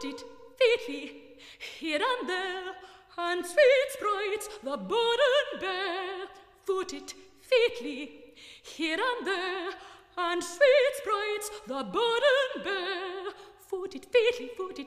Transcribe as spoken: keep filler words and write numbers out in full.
foot it featly, here and there, and sweet sprites the burden bear. Foot it featly, here and there, and sweet sprites the burden bear. Foot it featly, foot it